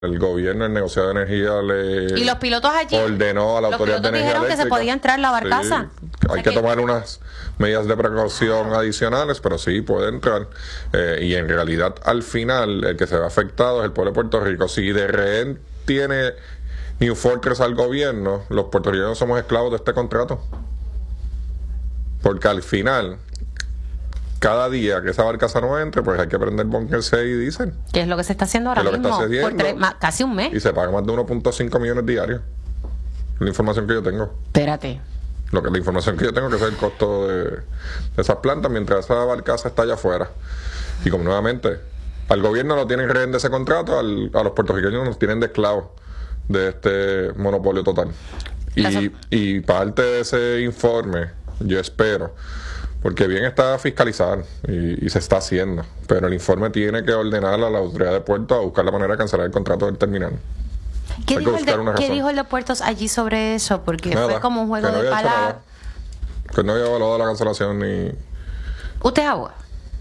El gobierno, el negociado de energía y los pilotos allí ordenó a la Autoridad de Energía dijeron Eléctrica que se podía entrar la barcaza. Sí, hay que tomar unas medidas de precaución adicionales, pero sí puede entrar. Y en realidad, al final, el que se ve afectado es el pueblo de Puerto Rico. Si de rehén tiene New Fortress al gobierno, los puertorriqueños somos esclavos de este contrato. Porque al final, cada día que esa barcaza no entre, pues hay que prender bunker 6 y diésel. Que es lo que se está haciendo ahora mismo, por casi un mes. Y se paga más de 1.5 millones diarios. La información que yo tengo. Espérate. La información que yo tengo, que es el costo de esas plantas, mientras esa barcaza está allá afuera. Y como nuevamente, al gobierno lo tienen rehén de ese contrato, a los puertorriqueños nos tienen de esclavos de este monopolio total. Y parte de ese informe, yo espero, porque bien está fiscalizar y se está haciendo, pero el informe tiene que ordenar a la autoridad de puertos a buscar la manera de cancelar el contrato del terminal. ¿Qué dijo el de puertos allí sobre eso? Porque nada, fue como un juego de palabras. Que no había evaluado la cancelación ni... ¿Usted es abogado?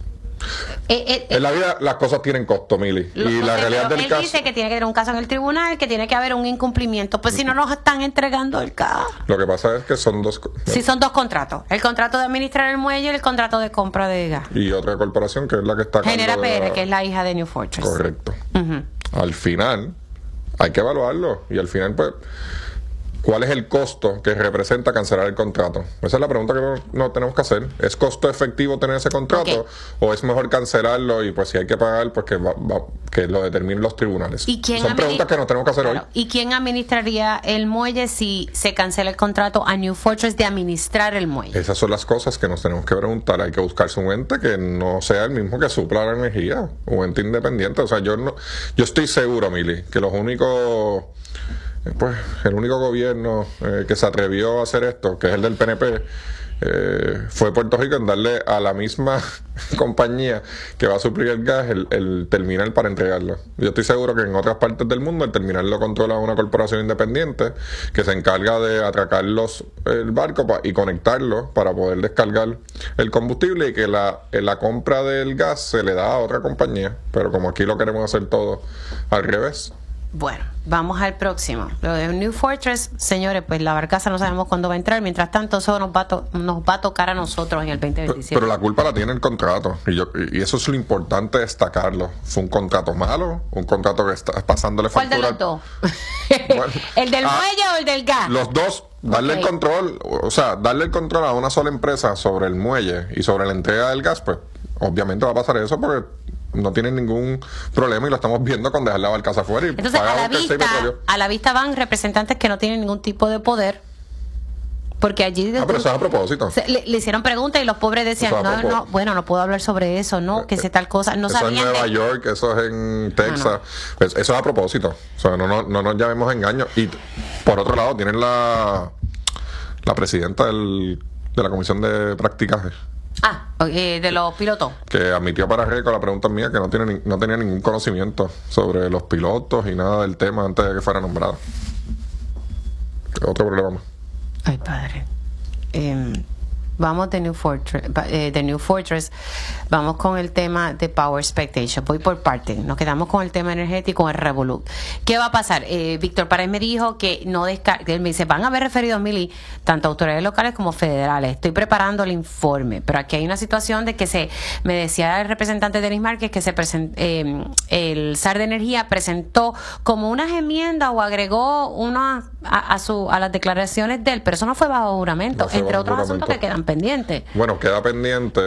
En la vida las cosas tienen costo, Mili. Y la realidad del caso... Él dice que tiene que haber un caso en el tribunal, que tiene que haber un incumplimiento. Pues si no nos están entregando el caso. Lo que pasa es que son dos... Sí, son dos contratos. El contrato de administrar el muelle y el contrato de compra de gas. Y otra corporación que es la que está... Genera PR, que es la hija de New Fortress. Correcto. Al final hay que evaluarlo. Y al final, pues... ¿cuál es el costo que representa cancelar el contrato? Esa es la pregunta que no tenemos que hacer. ¿Es costo efectivo tener ese contrato? ¿O es mejor cancelarlo y pues si hay que pagar, pues que lo determinen los tribunales? Son preguntas que nos tenemos que hacer hoy. ¿Y quién administraría el muelle si se cancela el contrato a New Fortress de administrar el muelle? Esas son las cosas que nos tenemos que preguntar. Hay que buscarse un ente que no sea el mismo que supla la energía, un ente independiente. O sea, yo estoy seguro, Mili, que los únicos... pues el único gobierno que se atrevió a hacer esto, que es el del PNP, fue Puerto Rico en darle a la misma compañía que va a suplir el gas el terminal para entregarlo. Yo estoy seguro que en otras partes del mundo el terminal lo controla una corporación independiente que se encarga de atracar el barco y conectarlo para poder descargar el combustible, y que la compra del gas se le da a otra compañía. Pero como aquí lo queremos hacer todo al revés. Bueno, vamos al próximo. Lo de New Fortress, señores, pues la barcaza no sabemos cuándo va a entrar. Mientras tanto, eso nos va a tocar a nosotros en el 2027. Pero la culpa la tiene el contrato. Y eso es lo importante destacarlo. ¿Fue un contrato malo? ¿Un contrato que está pasándole factura? ¿Cuál de los dos? Bueno, ¿el del muelle o el del gas? Los dos. Darle el control, darle el control a una sola empresa sobre el muelle y sobre la entrega del gas, pues obviamente va a pasar eso porque no tienen ningún problema y lo estamos viendo con dejar la barcaza afuera. Y entonces, a la vista van representantes que no tienen ningún tipo de poder, porque allí... pero eso es a propósito. Le hicieron preguntas y los pobres decían, no puedo hablar sobre eso, que sé tal cosa. No eso sabían es en Nueva York, eso es en Texas. Eso es a propósito. O sea, no nos llamemos engaño. Y por otro lado, tienen la presidenta de la Comisión de Practicaje. De los pilotos. Que admitió para récord la pregunta mía, que no tenía ningún conocimiento sobre los pilotos y nada del tema antes de que fuera nombrado. Otro problema más. Ay, padre. Vamos de New Fortress, vamos con el tema de Power Expectation. Voy por parte. Nos quedamos con el tema energético, el Revolut. ¿Qué va a pasar? Víctor Párez me dijo que él me dice, van a haber referidos, Mili, tanto autoridades locales como federales. Estoy preparando el informe, pero aquí hay una situación de que me decía el representante Denis Márquez que el SAR de Energía presentó como unas enmiendas o agregó a las declaraciones de él, pero eso no fue bajo juramento, entre otros asuntos que quedan pendiente. Bueno, queda pendiente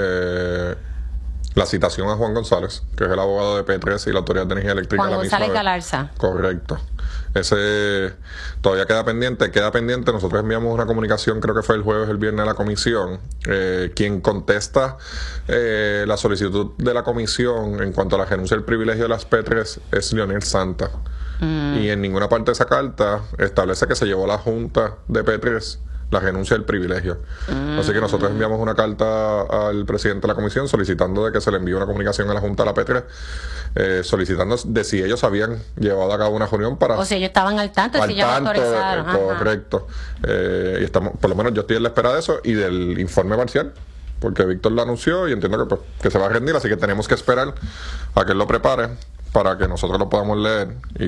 la citación a Juan González, que es el abogado de P3 y la Autoridad de Energía Eléctrica. Juan González Galarza. Correcto. Ese todavía queda pendiente. Nosotros enviamos una comunicación, creo que fue el jueves, el viernes, a la comisión. Quien contesta la solicitud de la comisión en cuanto a la renuncia del privilegio de las P3 es Leonel Santa. Y en ninguna parte de esa carta establece que se llevó a la Junta de P3 la renuncia del privilegio. Así que nosotros enviamos una carta al presidente de la comisión solicitando de que se le envíe una comunicación a la Junta de la P3 solicitando de si ellos habían llevado a cabo una reunión para... O sea, ellos estaban al tanto, si ellos autorizaron. Correcto. Y estamos, por lo menos yo estoy en la espera de eso y del informe parcial, porque Víctor lo anunció y entiendo que se va a rendir, así que tenemos que esperar a que él lo prepare para que nosotros lo podamos leer y